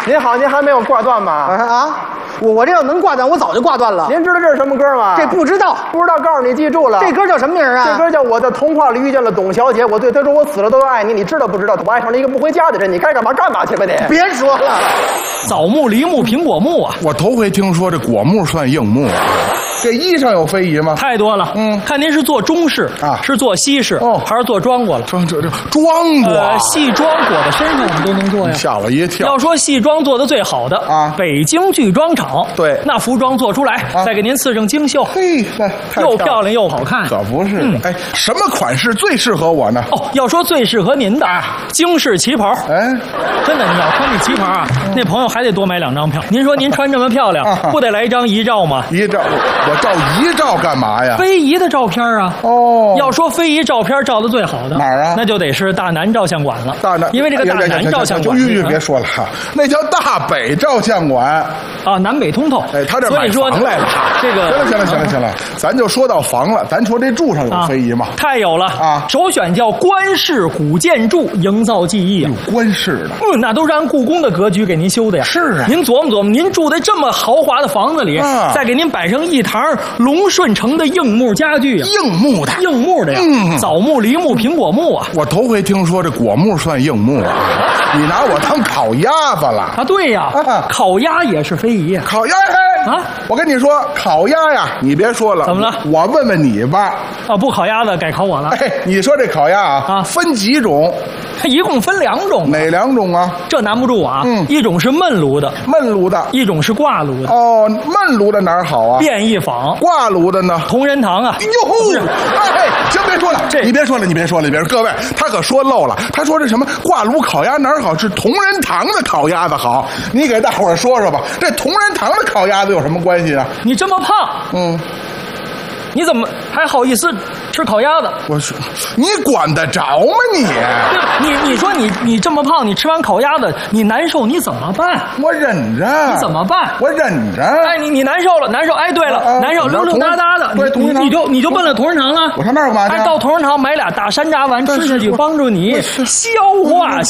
您好，您还没有挂断吗？ 啊，我这要能挂断，我早就挂断了。 您知道这是什么歌吗？ 这不知道， 不知道，告诉你，记住了。 这歌叫什么名啊？ 这歌叫《我的童话里遇见了董小姐》。我对她说：“我死了都要爱你。”你知道不知道？我爱上了一个不回家的人，你该干嘛干嘛去吧你。 别说了， 枣木、梨木、苹果木啊， 我头回听说这果木算硬木啊。这衣裳有非遗吗？ 太多了。看您是做中式啊， 是做西式，还是做庄过了？ 这庄过， 戏庄裹在身上我们都能做呀。 吓我一跳。 要说戏庄做的最好的啊， 北京剧庄厂。 对， 那服装做出来，再给您刺上精绣， 嘿， 又漂亮又好看。 可不是。哎，什么款式最适合我呢？ 哦，要说最适合您的京式旗袍。 哎， 真的，你要穿这旗袍啊，那朋友还得多买2张票。您说您穿这么漂亮，不得来一张遗照吗？ 遗照，我照遗照干嘛呀？ 非遗的照片啊。 哦， 要说非遗照片照的最好的哪儿啊？ 那就得是大南照相馆了。 大南， 因为这个大南照相馆， 别说了哈，那叫大北照相馆啊，南北通透。 哎，他这买房来了。 这个行了，咱就说到房了。咱说这柱上有非遗吗？ 太有了啊！首选叫官式古建筑，营造记忆啊。 有官式的， 那都是按故宫的格局给您修的呀。 是啊， 您琢磨琢磨，您住在这么豪华的房子里，再给您摆上一堂龙顺城的硬木家具啊， 硬木的呀， 枣木、梨木、苹果木啊。 我头回听说这果木算硬木啊，你拿我当烤鸭子了啊？对呀，烤鸭也是非遗呀。 烤鸭啊！ 我跟你说，烤鸭呀，你别说了， 怎么了？ 我问问你吧。 啊，不烤鸭子改烤我了。 哎，你说这烤鸭啊，分几种？ 它一共分2种。 哪2种啊？ 这难不住我啊。一种是焖炉的，一种是挂炉的。 哦，焖炉的哪儿好啊？ 便宜坊。 挂炉的呢？ 同仁堂啊。 哟，哎，行，别说了，你别说了，各位，他可说漏了。他说这什么挂炉烤鸭哪儿好？是同仁堂的烤鸭子好。你给大伙儿说说吧，这同仁堂的烤鸭子有什么关系啊？ 你这么胖，你怎么还好意思吃烤鸭子？ 我说，你管得着吗你？ 你说你这么胖，你吃完烤鸭子你难受，你怎么办？ 我忍着。 你怎么办？ 我忍着。 哎，你难受了，难受。哎，对了，难受，溜溜达达的，你就奔了同仁堂了。 我上那儿干嘛去？ 哎，到同仁堂买俩大山楂丸吃下去，帮助你消化。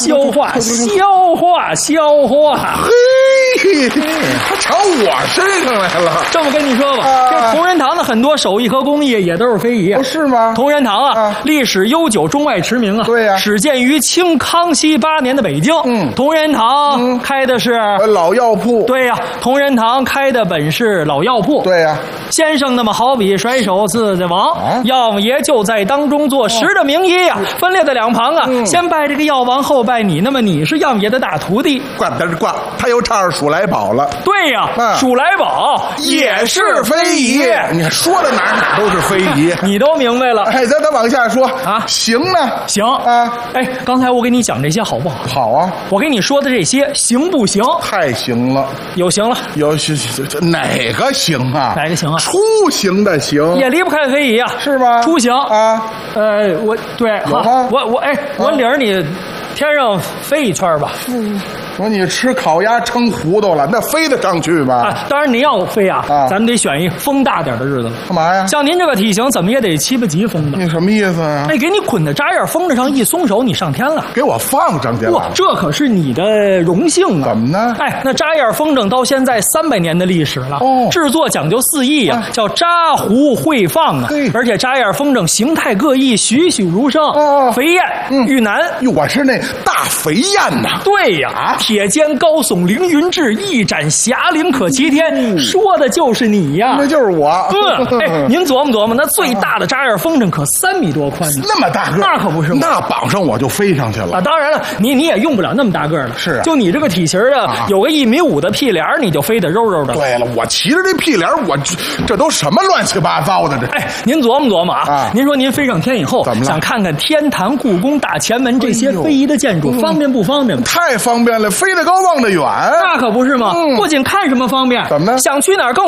嘿，他朝我身上来了。 这么跟你说吧，这同仁堂的很多手艺和工艺也都是非遗啊。 是吗？ 同仁堂啊，历史悠久，中外驰名啊。 对呀， 始建于清康熙8年的北京。同仁堂开的是老药铺。 对呀，同仁堂开的本是老药铺。 对呀， 先生那么好比甩手自在王，药爷就在当中做实的名医啊，分列在2旁啊，先拜这个药王，后拜你。那么你是药爷的大徒弟。 挂，他又唱上数来宝了。 对呀，数来宝也是非遗。 你说的哪都是非遗， 你都明白了。 哎，咱往下说啊，行呢？ 行啊。哎，刚才我给你讲这些好不好？ 好啊。 我给你说的这些行不行？ 太行了。 有行了。 有行，哪个行啊？ 哪个行啊？ 出行的行也离不开非遗啊， 是吗？ 出行啊。 我对，我领着你天上飞一圈吧。 说你吃烤鸭撑糊涂了，那飞得上去吗？ 当然您要飞啊，咱们得选一风大点的日子。 干嘛呀？ 像您这个体型，怎么也得7、8级风的。 你什么意思啊？ 哎，给你捆在扎眼风筝上，一松手你上天了。 给我放上去了。 哇，这可是你的荣幸啊！ 怎么呢？ 哎，那扎眼风筝到现在300年的历史了。制作讲究4艺啊，叫扎糊会放啊。而且扎眼风筝形态各异，栩栩如生。肥燕、玉楠， 我是那大肥燕呐。 对呀，铁肩高耸凌云志，一展霞岭可齐天，说的就是你呀。 那就是我。 哎，您琢磨琢磨，那最大的扎眼风筝可3米多宽呢。 那么大个， 那可不是吗？ 那绑上我就飞上去了啊！当然了，你也用不了那么大个了。 是啊， 就你这个体型啊，有个1.5米的屁帘，你就飞得肉肉的。 对了，我骑着这屁帘，我这都什么乱七八糟的这？ 哎，您琢磨琢磨啊！您说您飞上天以后， 怎么了？ 想看看天坛、故宫、大前门这些非遗的建筑，方便不方便？ 太方便了，飞得高望得远。 那可不是吗？不仅看什么方便， 怎么呢？ 想去哪儿更